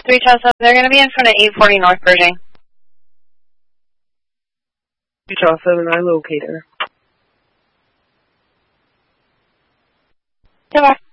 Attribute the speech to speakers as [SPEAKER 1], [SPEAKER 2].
[SPEAKER 1] 3 Chelsea, they're going to be in front of 840 North Pershing.
[SPEAKER 2] 2 Chelsea 7, I locate her.
[SPEAKER 1] Goodbye.